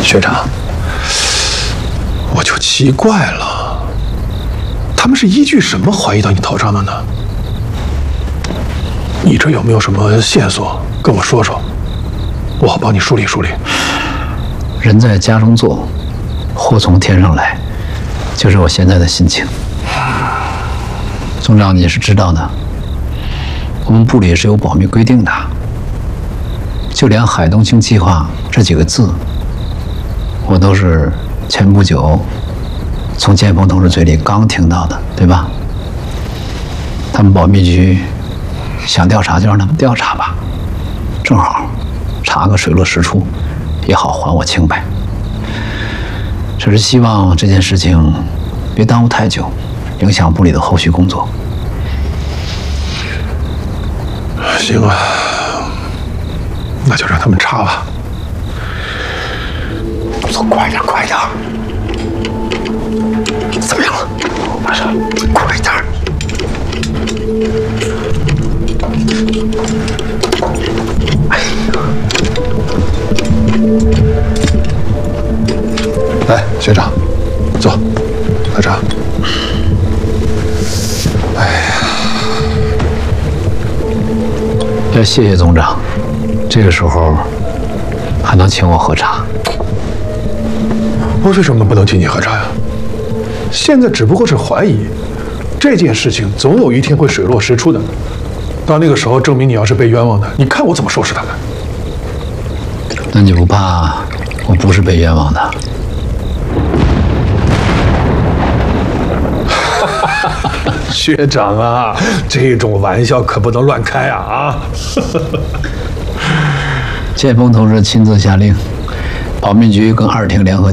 学长，我就奇怪了，他们是依据什么怀疑到你头上的呢？你这有没有什么线索跟我说说，我好帮你梳理梳理。 人在家中坐，祸从天上来，就是我现在的心情。总长，你是知道的，我们部里是有保密规定的，就连海东青计划这几个字，我都是前不久从建峰同志嘴里刚听到的，对吧？他们保密局想调查就让他们调查吧，正好查个水落石出，也好还我清白。只是希望这件事情别耽误太久，影响部里的后续工作。 行啊，那就让他们查吧。 走，快点，快点！怎么样了？马上，快点！哎呀！ 来，学长，坐，喝茶。哎呀， 要谢谢总长，这个时候还能请我喝茶。 我为什么不能请你喝茶呀？现在只不过是怀疑，这件事情总有一天会水落石出的。到那个时候，证明你要是被冤枉的，你看我怎么收拾他们。 那你不怕我不是被冤枉的？ 学长啊，这种玩笑可不能乱开啊！ 建峰同志亲自下令，保密局跟2厅联合